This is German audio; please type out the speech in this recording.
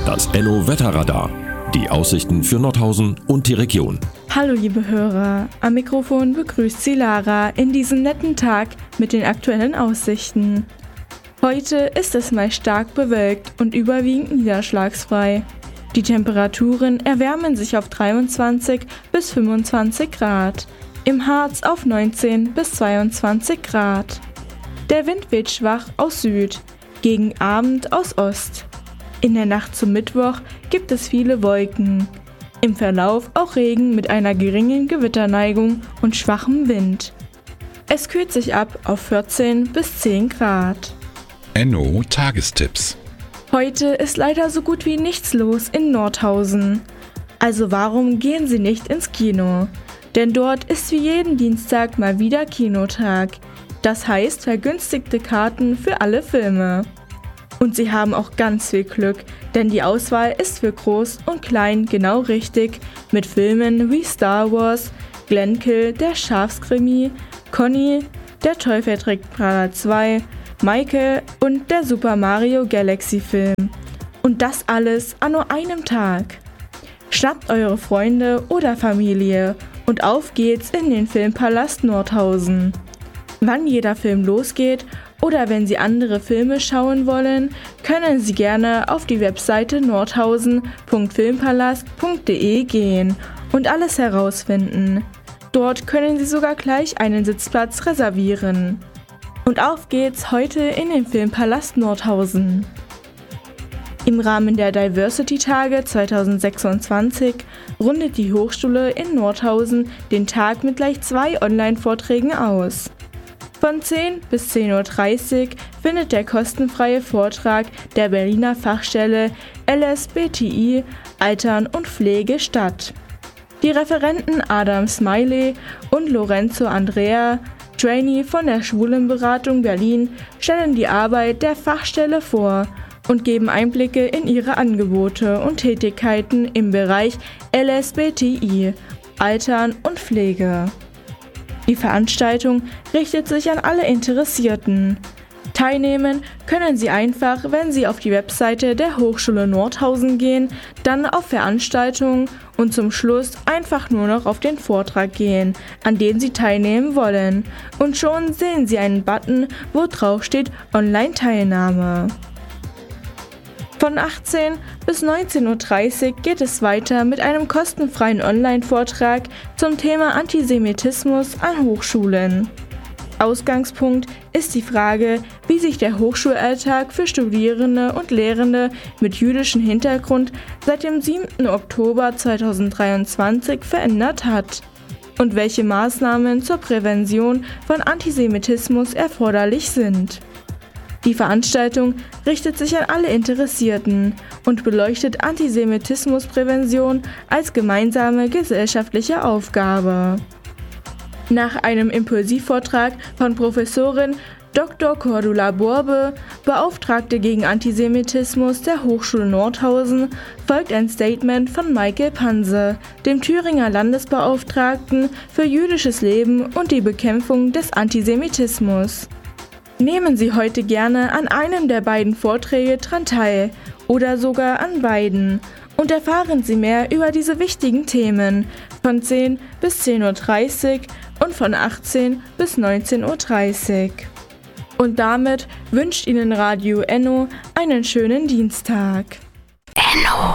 Das Enno-Wetterradar. Die Aussichten für Nordhausen und die Region. Hallo liebe Hörer, am Mikrofon begrüßt Sie Lara in diesem netten Tag mit den aktuellen Aussichten. Heute ist es meist stark bewölkt und überwiegend niederschlagsfrei. Die Temperaturen erwärmen sich auf 23 bis 25 Grad, im Harz auf 19 bis 22 Grad. Der Wind weht schwach aus Süd, gegen Abend aus Ost. In der Nacht zum Mittwoch gibt es viele Wolken. Im Verlauf auch Regen mit einer geringen Gewitterneigung und schwachem Wind. Es kühlt sich ab auf 14 bis 10 Grad. Enno Tagestipps. Heute ist leider so gut wie nichts los in Nordhausen. Also warum gehen Sie nicht ins Kino? Denn dort ist wie jeden Dienstag mal wieder Kinotag. Das heißt vergünstigte Karten für alle Filme. Und Sie haben auch ganz viel Glück, denn die Auswahl ist für Groß und Klein genau richtig, mit Filmen wie Star Wars, Glenkill, der Schafskrimi, Conny, Der Teufel trägt Prada 2, Michael und der Super Mario Galaxy Film. Und das alles an nur einem Tag. Schnappt eure Freunde oder Familie und auf geht's in den Filmpalast Nordhausen. Wann jeder Film losgeht oder wenn Sie andere Filme schauen wollen, können Sie gerne auf die Webseite nordhausen.filmpalast.de gehen und alles herausfinden. Dort können Sie sogar gleich einen Sitzplatz reservieren. Und auf geht's heute in den Filmpalast Nordhausen. Im Rahmen der Diversity-Tage 2026 rundet die Hochschule in Nordhausen den Tag mit gleich 2 Online-Vorträgen aus. Von 10 bis 10.30 Uhr findet der kostenfreie Vortrag der Berliner Fachstelle LSBTI, Altern und Pflege statt. Die Referenten Adam Smiley und Lorenzo Andrea, Trainee von der Schwulenberatung Berlin, stellen die Arbeit der Fachstelle vor und geben Einblicke in ihre Angebote und Tätigkeiten im Bereich LSBTI, Altern und Pflege. Die Veranstaltung richtet sich an alle Interessierten. Teilnehmen können Sie einfach, wenn Sie auf die Webseite der Hochschule Nordhausen gehen, dann auf Veranstaltungen und zum Schluss einfach nur noch auf den Vortrag gehen, an dem Sie teilnehmen wollen. Und schon sehen Sie einen Button, wo drauf steht Online-Teilnahme. Von 18 bis 19.30 Uhr geht es weiter mit einem kostenfreien Online-Vortrag zum Thema Antisemitismus an Hochschulen. Ausgangspunkt ist die Frage, wie sich der Hochschulalltag für Studierende und Lehrende mit jüdischem Hintergrund seit dem 7. Oktober 2023 verändert hat und welche Maßnahmen zur Prävention von Antisemitismus erforderlich sind. Die Veranstaltung richtet sich an alle Interessierten und beleuchtet Antisemitismusprävention als gemeinsame gesellschaftliche Aufgabe. Nach einem Impulsivvortrag von Professorin Dr. Cordula Borbe, Beauftragte gegen Antisemitismus der Hochschule Nordhausen, folgt ein Statement von Michael Panse, dem Thüringer Landesbeauftragten für jüdisches Leben und die Bekämpfung des Antisemitismus. Nehmen Sie heute gerne an einem der beiden Vorträge dran teil oder sogar an beiden und erfahren Sie mehr über diese wichtigen Themen von 10 bis 10.30 Uhr und von 18 bis 19.30 Uhr. Und damit wünscht Ihnen Radio Enno einen schönen Dienstag. Enno.